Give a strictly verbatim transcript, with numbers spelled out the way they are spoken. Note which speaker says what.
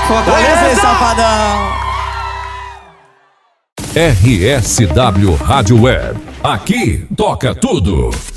Speaker 1: Fortaleza, esse safadão.
Speaker 2: R S W Rádio Web. Aqui toca tudo.